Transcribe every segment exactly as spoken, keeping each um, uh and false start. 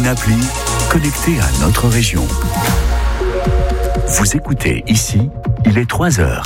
une appli connectée à notre région. Vous écoutez ici, il est trois heures.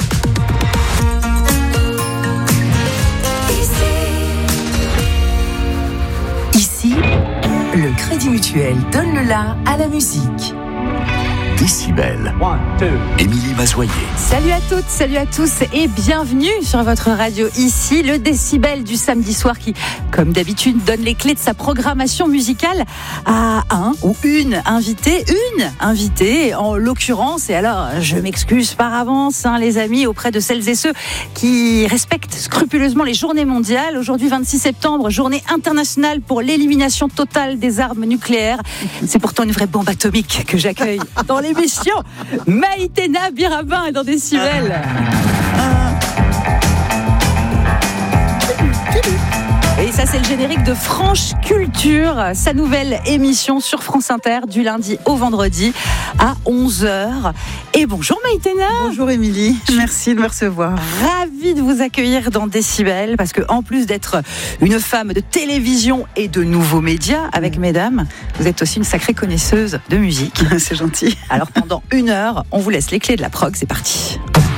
Ici, le Crédit Mutuel donne le la à la musique. Décibel. Émilie Mazoyer. Salut à toutes, salut à tous et bienvenue sur votre radio ici, le Décibel du samedi soir qui, comme d'habitude, donne les clés de sa programmation musicale à un ou une invitée, une invitée en l'occurrence. Et alors, je m'excuse par avance, hein, les amis, auprès de celles et ceux qui respectent scrupuleusement les journées mondiales. Aujourd'hui, vingt-six septembre, journée internationale pour l'élimination totale des armes nucléaires. C'est pourtant une vraie bombe atomique que j'accueille dans les l'émission Maïtena Birabin est dans Décibel. Et ça, c'est le générique de Franche Culture, sa nouvelle émission sur France Inter du lundi au vendredi à onze heures. Et bonjour Maïtena. Bonjour Émilie, merci de me recevoir. Ravie de vous accueillir dans Décibel parce que en plus d'être une femme de télévision et de nouveaux médias avec mmh. mesdames, vous êtes aussi une sacrée connaisseuse de musique. C'est gentil. Alors pendant une heure, on vous laisse les clés de la prog, c'est parti.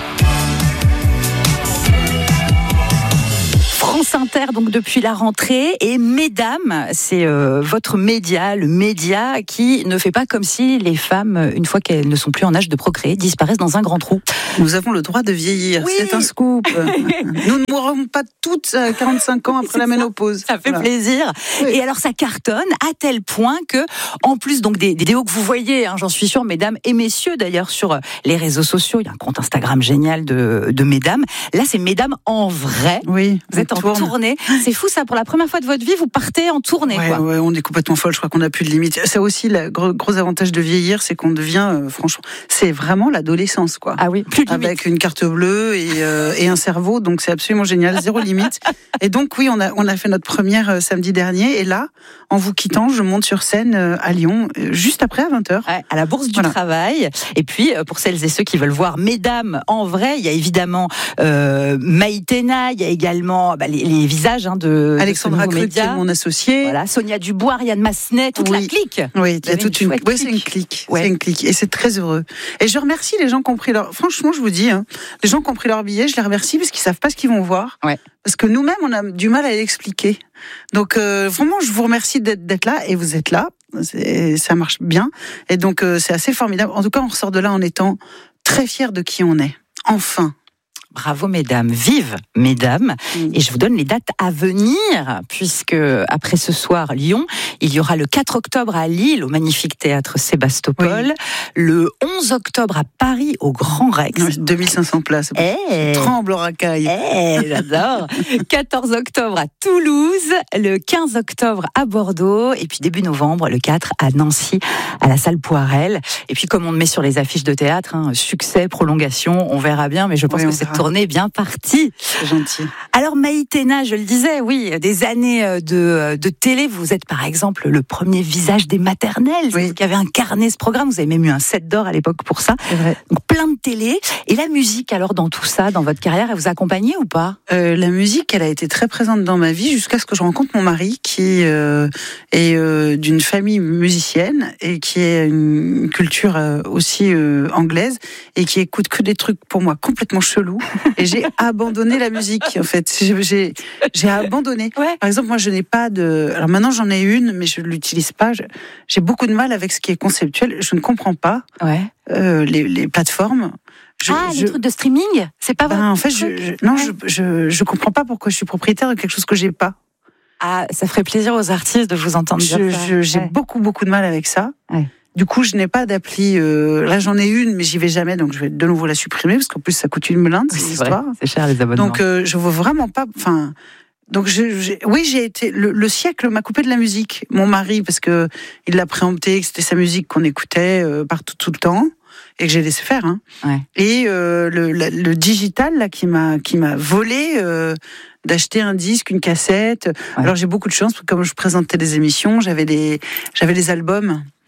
France Inter, donc depuis la rentrée, et Mesdames, c'est euh, votre média, le média qui ne fait pas comme si les femmes, une fois qu'elles ne sont plus en âge de procréer, disparaissent dans un grand trou. Nous avons le droit de vieillir, oui. C'est un scoop. Nous ne mourrons pas toutes à quarante-cinq ans après c'est la ménopause. Ça, ça fait voilà. plaisir. Oui. Et alors ça cartonne à tel point que, en plus donc des, des vidéos que vous voyez, hein, j'en suis sûre, mesdames et messieurs d'ailleurs sur les réseaux sociaux, il y a un compte Instagram génial de, de Mesdames. Là c'est Mesdames en vrai. Oui. Vous êtes en tourne. tournée. C'est fou ça, pour la première fois de votre vie, vous partez en tournée. Ouais, quoi. ouais, on est complètement folle, je crois qu'on n'a plus de limite. C'est aussi le gros, gros avantage de vieillir, c'est qu'on devient, euh, franchement, c'est vraiment l'adolescence, quoi. Ah oui, plus de limite. Avec une carte bleue et, euh, et un cerveau, donc c'est absolument génial, zéro limite. Et donc oui, on a, on a fait notre première euh, samedi dernier, et là, en vous quittant, je monte sur scène euh, à Lyon, euh, juste après à vingt heures. Ouais, à la Bourse du voilà. Travail. Et puis, euh, pour celles et ceux qui veulent voir Mesdames en vrai, il y a évidemment euh, Maïtena, il y a également bah, les, les visages hein, de Alexandra Cruc, qui est mon associée. Voilà, Sonia Dubois, Ariane Massenet, toute oui. la clique. Oui, il y a toute une, une... Ouais, c'est une clique. Ouais. C'est une clique. Et c'est très heureux. Et je remercie les gens qui ont pris leur, franchement, je vous dis, hein, les gens qui ont pris leur billet, je les remercie parce qu'ils savent pas ce qu'ils vont voir. Ouais. Parce que nous-mêmes, on a du mal à l'expliquer. Donc, euh, vraiment, je vous remercie d'être, d'être là, et vous êtes là. C'est, ça marche bien. Et donc, euh, c'est assez formidable. En tout cas, on ressort de là en étant très fiers de qui on est. Enfin. Bravo mesdames, vive mesdames. Mmh. Et je vous donne les dates à venir, puisque après ce soir Lyon, il y aura le quatre octobre à Lille, au magnifique théâtre Sébastopol, oui. le onze octobre à Paris, au Grand Rex. Oui, deux mille cinq cents places. Hey. Tremble au racaille. Hey, j'adore. quatorze octobre à Toulouse, le quinze octobre à Bordeaux, et puis début novembre, le quatre à Nancy, à la salle Poirel. Et puis comme on met sur les affiches de théâtre, hein, succès, prolongation, on verra bien, mais je pense oui, que c'est tournée bien partie. C'est gentil. Alors Maïtena, je le disais, oui, des années de, de télé, vous êtes par exemple le premier visage des maternelles, oui. Vous qui avez incarné ce programme, vous avez même eu un sept d'or à l'époque pour ça. C'est vrai. Donc plein de télé. Et la musique, alors dans tout ça, dans votre carrière, elle vous accompagnait ou pas ? euh, La musique, elle a été très présente dans ma vie jusqu'à ce que je rencontre mon mari qui euh, est euh, d'une famille musicienne et qui a une culture euh, aussi euh, anglaise et qui écoute que des trucs pour moi complètement chelous. Et j'ai abandonné la musique, en fait. J'ai, j'ai, j'ai abandonné. Ouais. Par exemple, moi, je n'ai pas de... Alors maintenant, j'en ai une, mais je ne l'utilise pas. Je... J'ai beaucoup de mal avec ce qui est conceptuel. Je ne comprends pas ouais. euh, les, les plateformes. Je, ah, je... les trucs de streaming ? C'est pas ben, votre En fait, truc je, je, non, ouais. je, je, je comprends pas pourquoi je suis propriétaire de quelque chose que j'ai pas. Ah, ça ferait plaisir aux artistes de vous entendre je, dire ça. Je, j'ai ouais. beaucoup, beaucoup de mal avec ça. Ouais. Du coup, je n'ai pas d'appli. Euh, là, j'en ai une, mais j'y vais jamais, donc je vais de nouveau la supprimer parce qu'en plus, ça coûte une blinde. Oui, cette c'est histoire. Vrai, c'est cher les abonnements. Donc, euh, je veux vraiment pas. Enfin, donc, je, j'ai, oui, j'ai été. Le, le siècle m'a coupé de la musique. Mon mari, parce que il l'a préempté, que c'était sa musique qu'on écoutait euh, partout tout le temps et que j'ai laissé faire. Hein. Ouais. Et euh, le, le, le digital là qui m'a qui m'a volé. Euh, d'acheter un disque, une cassette. Ouais. Alors j'ai beaucoup de chance, parce que comme je présentais des émissions, j'avais les j'avais les albums.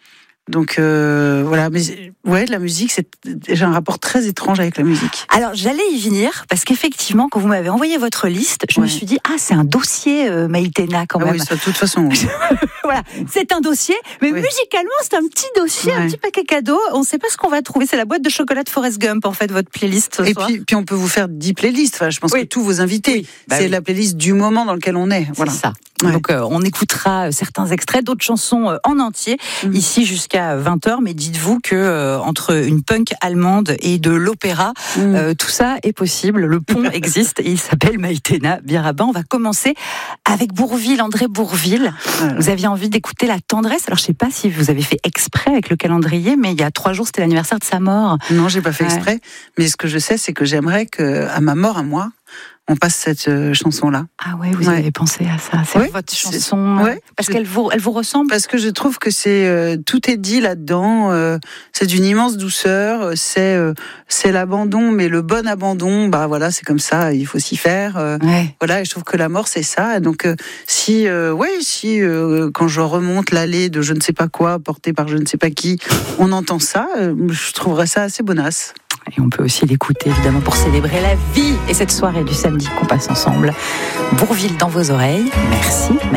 Donc euh, voilà, mais ouais, la musique, c'est j'ai un rapport très étrange avec la musique. Alors j'allais y venir parce qu'effectivement, quand vous m'avez envoyé votre liste, je ouais. me suis dit ah c'est un dossier euh, Maïtena quand ah même. Oui, ça, de toute façon. Oui. Voilà, c'est un dossier, mais oui. musicalement c'est un petit dossier, ouais. un petit paquet cadeau. On ne sait pas ce qu'on va trouver. C'est la boîte de chocolat de Forrest Gump en fait, votre playlist. Ce Et soir. puis, puis on peut vous faire dix playlists. Enfin, je pense oui. que tous vos invités, oui. bah, c'est oui. la playlist du moment dans lequel on est. C'est voilà. ça. Ouais. Donc euh, on écoutera certains extraits, d'autres chansons euh, en entier, mmh. ici jusqu'à vingt heures, mais dites-vous que euh, entre une punk allemande et de l'opéra, mmh. euh, tout ça est possible, le pont existe et il s'appelle Maïtena Biraban. On va commencer avec Bourvil, André Bourvil. Voilà. Vous aviez envie d'écouter La Tendresse, alors je ne sais pas si vous avez fait exprès avec le calendrier, mais il y a trois jours c'était l'anniversaire de sa mort. Non, j'ai pas fait exprès, ouais. mais ce que je sais c'est que j'aimerais qu'à ma mort à moi, on passe cette euh, chanson-là. Ah ouais, vous ouais. avez pensé à ça. C'est ouais, votre chanson. Ouais, parce qu'elle vous, elle vous ressemble. Parce que je trouve que c'est euh, tout est dit là-dedans. Euh, c'est d'une immense douceur. C'est euh, c'est l'abandon, mais le bon abandon. Bah voilà, c'est comme ça. Il faut s'y faire. Euh, ouais. Voilà. Et je trouve que la mort, c'est ça. Donc euh, si euh, ouais, si euh, quand je remonte l'allée de je ne sais pas quoi, portée par je ne sais pas qui, on entend ça. Euh, je trouverais ça assez bonasse. Et on peut aussi l'écouter évidemment pour célébrer la vie et cette soirée du samedi qu'on passe ensemble. Bourvil dans vos oreilles. Merci.